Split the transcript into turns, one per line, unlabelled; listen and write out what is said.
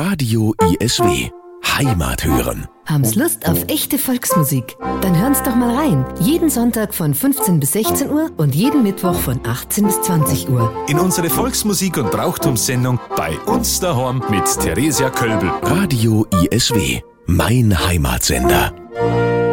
Radio ISW. Heimat hören.
Haben's Lust auf echte Volksmusik? Dann hören's doch mal rein. Jeden Sonntag von 15 bis 16 Uhr und jeden Mittwoch von 18 bis 20 Uhr.
In unsere Volksmusik- und Brauchtumssendung bei uns daheim mit Theresia Kölbel.
Radio ISW. Mein Heimatsender.